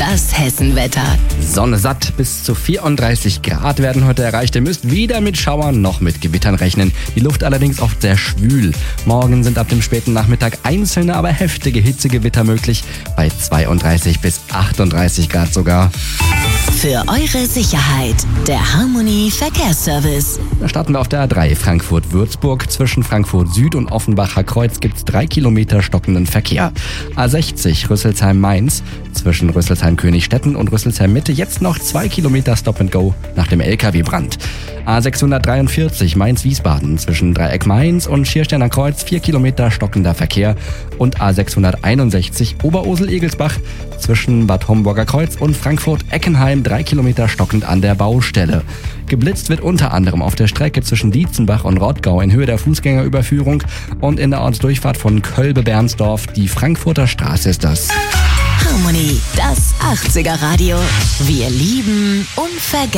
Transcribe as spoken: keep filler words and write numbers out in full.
Das Hessenwetter. Sonne satt, bis zu vierunddreißig Grad werden heute erreicht. Ihr müsst weder mit Schauern noch mit Gewittern rechnen. Die Luft allerdings oft sehr schwül. Morgen sind ab dem späten Nachmittag einzelne, aber heftige Hitzegewitter möglich. Bei zweiunddreißig bis achtunddreißig Grad sogar. Für eure Sicherheit, der Harmony Verkehrsservice. Da starten wir auf der A drei Frankfurt-Würzburg. Zwischen Frankfurt Süd und Offenbacher Kreuz gibt es drei Kilometer stockenden Verkehr. A sechzig Rüsselsheim-Mainz. Zwischen Rüsselsheim-Königstetten und Rüsselsheim-Mitte jetzt noch zwei Kilometer Stop-and-Go nach dem L K W-Brand. A sechshundertdreiundvierzig Mainz-Wiesbaden. Zwischen Dreieck Mainz und Schiersteiner Kreuz vier Kilometer stockender Verkehr. Und A sechshunderteinundsechzig Oberursel-Egelsbach. Zwischen Bad Homburger Kreuz und Frankfurt-Eckenheim drei Kilometer stockend an der Baustelle. Geblitzt wird unter anderem auf der Strecke zwischen Dietzenbach und Rottgau in Höhe der Fußgängerüberführung und in der Ortsdurchfahrt von Kölbe-Bernsdorf. Die Frankfurter Straße ist das. Harmony, das achtziger Radio. Wir lieben unvergessen.